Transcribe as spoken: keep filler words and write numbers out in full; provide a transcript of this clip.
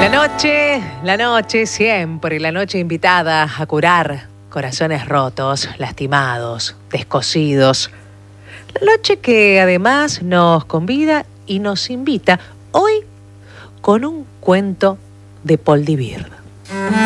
La noche, la noche, siempre la noche invitada a curar corazones rotos, lastimados, descosidos. La noche que además nos convida y nos invita hoy con un cuento de Paul Divir.